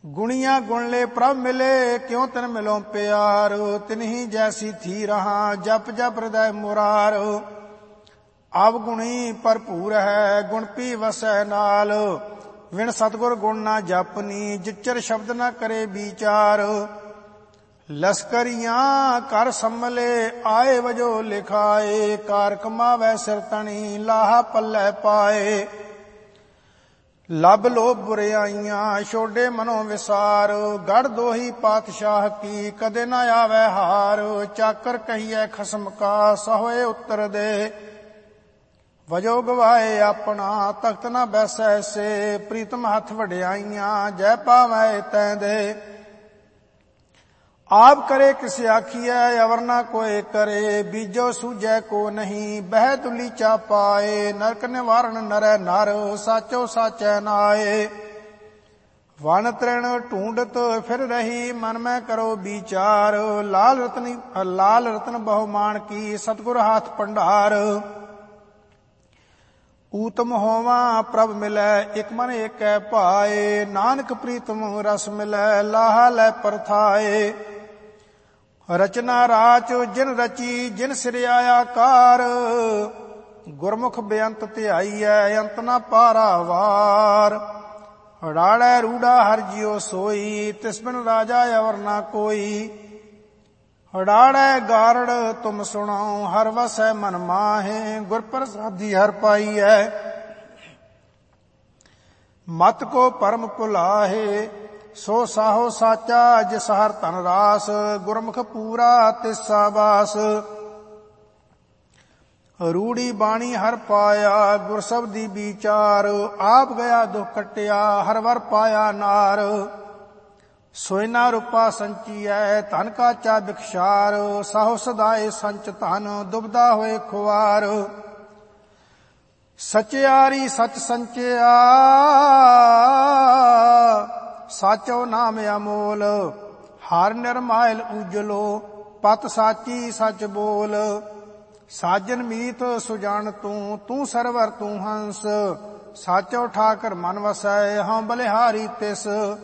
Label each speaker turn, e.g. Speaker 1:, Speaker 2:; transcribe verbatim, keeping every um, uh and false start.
Speaker 1: गुणिया गुण ले प्रभ मिले क्यों तिन मिलो प्यार। तिन्ही जैसी थी रहा जप जप हृदय मुरार। अवगुणी भरपूर है गुण पी वसै नाल। विण सतगुर गुण ना जपनी जिचर शब्द न करे विचार। लश्करियां कर सम्मले आए वजो लिखाए। कार कमावै सिर तनी लाहा पल्लै पाए। लब लोभ बुराइयां छोड़े मनो विसार। गढ़ दोही पातशाह की कदे न आवे हार। चाकर कहिए खसम का सहोए उत्तर दे। वजो गवाए अपना तख्त न बैसै से। प्रीतम हथ वड्याइयां जय पावै तै दे। आप करे किस आखिए अवर न कोई करे। बीजो सूझै को नहीं बह दुलीचा पाए। नरक निवारण नरै नर साचो साचै नाए। वन तृण ढूंढत फिर रही मन में करो विचार। लाल रतन लाल रतन बहुमान की सतगुर हाथ भंडार। ऊतम होवा प्रभ मिलै एक मन एक पाए। नानक प्रीतम रस मिलै लाहा लै परथाए। रचना राच जिन रची जिन सिर आया कार। गुरमुख बेअंत ध्याईऐ अंत न पारावार। राड़ै रूड़ा हर जियो सोई तिस बिन राजा अवर न कोई। राड़ै गारड़ तुम सुनाओ हर वसै मन माहे। गुर प्रसादी हर पाईऐ मत को परम भुलाहे। सो साहो साचा जिस हर धन रास। गुरमुख पूरा तिस साबास। रूड़ी बाणी हर पाया गुर शब्दी विचार। आप गया दुख कटिया हर वर पाया नार। सोयना रूपा संचिया धन का चा बिखशार। साहो सदाए संच धन दुबदा होए खुआर। सचियारी सच संचिया साचो नाम अमोल। हर निर्मायल उजलो पत साची सच बोल। साजन मीत सुजान तू तू सरवर तू हंस। साचो ठाकर मन वसै हम बलिहारी तिस।